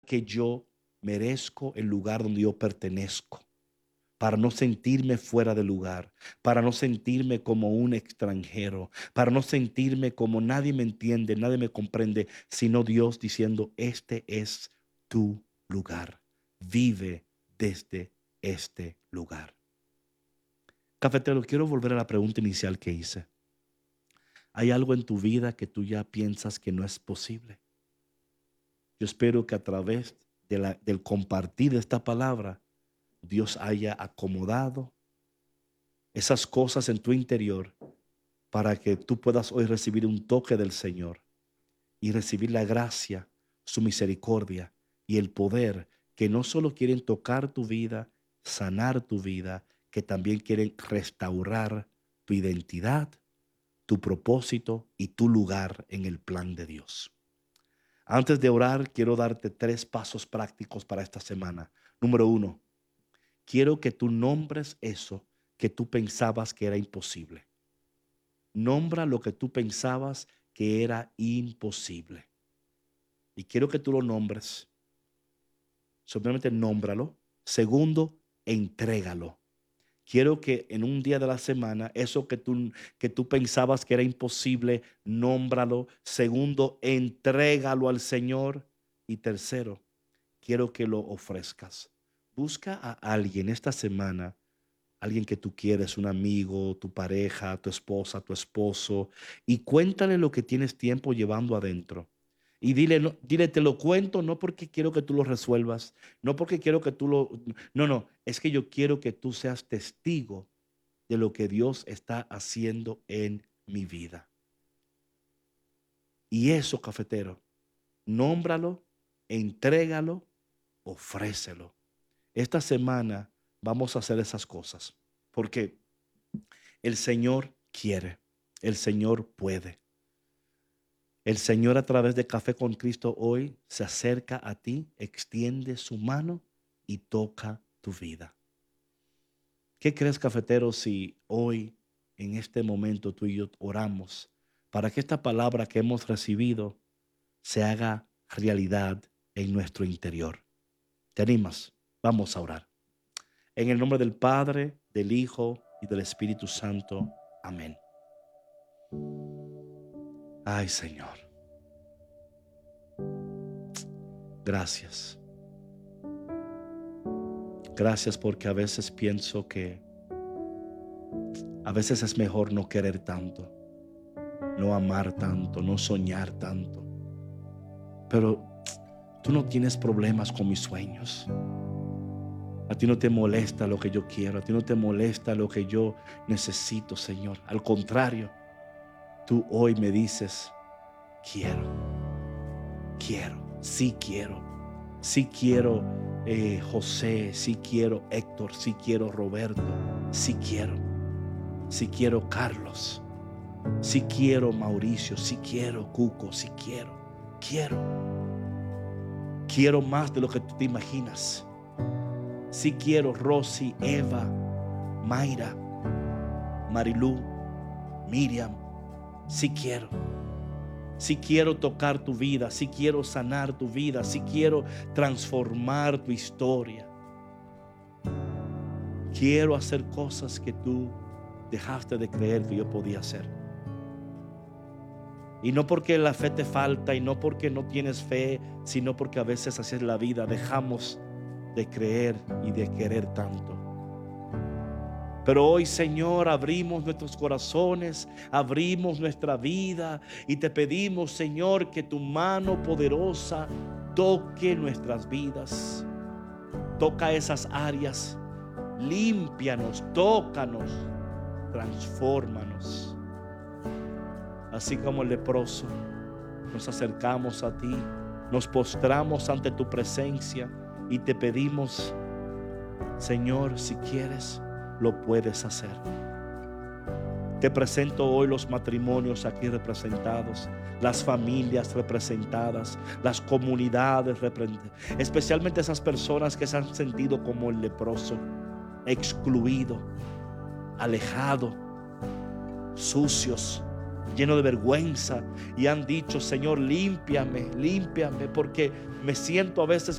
que yo merezco el lugar donde yo pertenezco, para no sentirme fuera de lugar, para no sentirme como un extranjero, para no sentirme como nadie me entiende, nadie me comprende, sino Dios diciendo, este es tu lugar. Vive desde este lugar. Cafetero, quiero volver a la pregunta inicial que hice. ¿Hay algo en tu vida que tú ya piensas que no es posible? Yo espero que a través del compartir esta palabra, Dios haya acomodado esas cosas en tu interior para que tú puedas hoy recibir un toque del Señor y recibir la gracia, su misericordia y el poder que no solo quieren tocar tu vida, sanar tu vida, que también quieren restaurar tu identidad, tu propósito y tu lugar en el plan de Dios. Antes de orar, quiero darte 3 pasos prácticos para esta semana. Número 1, quiero que tú nombres eso que tú pensabas que era imposible. Nombra lo que tú pensabas que era imposible. Y quiero que tú lo nombres. Simplemente nómbralo. Segundo, entrégalo. Quiero que en un día de la semana, eso que tú pensabas que era imposible, nómbralo. Segundo, entrégalo al Señor. Y tercero, quiero que lo ofrezcas. Busca a alguien esta semana, alguien que tú quieres, un amigo, tu pareja, tu esposa, tu esposo, y cuéntale lo que tienes tiempo llevando adentro. Y dile, no, dile, te lo cuento no porque quiero que tú lo resuelvas, no porque quiero que tú lo... No, no, es que yo quiero que tú seas testigo de lo que Dios está haciendo en mi vida. Y eso, cafetero, nómbralo, entrégalo, ofrécelo. Esta semana vamos a hacer esas cosas porque el Señor quiere, el Señor puede. El Señor a través de Café con Cristo hoy se acerca a ti, extiende su mano y toca tu vida. ¿Qué crees, cafetero, si hoy, en este momento, tú y yo oramos para que esta palabra que hemos recibido se haga realidad en nuestro interior? ¿Te animas? Vamos a orar. En el nombre del Padre, del Hijo y del Espíritu Santo. Amén. Ay, Señor. Gracias. Gracias porque a veces pienso que a veces es mejor no querer tanto, no amar tanto, no soñar tanto. Pero tú no tienes problemas con mis sueños. A ti no te molesta lo que yo quiero, a ti no te molesta lo que yo necesito, Señor. Al contrario, tú hoy me dices, quiero, sí quiero. Sí quiero José, sí quiero Héctor, sí quiero Roberto, sí quiero Carlos, sí quiero Mauricio, sí quiero Cuco, sí quiero más de lo que tú te imaginas. Sí quiero Rosy, Eva, Mayra, Marilú, Miriam, sí quiero. Si quiero tocar tu vida, si quiero sanar tu vida, si quiero transformar tu historia. Quiero hacer cosas que tú dejaste de creer que yo podía hacer. Y no porque la fe te falta y no porque no tienes fe, sino porque a veces así es la vida. Dejamos de creer y de querer tanto. Pero hoy, Señor, abrimos nuestros corazones, abrimos nuestra vida y te pedimos, Señor, que tu mano poderosa toque nuestras vidas. Toca esas áreas, límpianos, tócanos, transfórmanos. Así como el leproso, nos acercamos a ti, nos postramos ante tu presencia y te pedimos, Señor, si quieres, lo puedes hacer. Te presento hoy los matrimonios aquí representados, las familias representadas, las comunidades representadas, especialmente esas personas que se han sentido como el leproso, excluido, alejado, sucios, lleno de vergüenza, y han dicho, Señor, límpiame, porque me siento a veces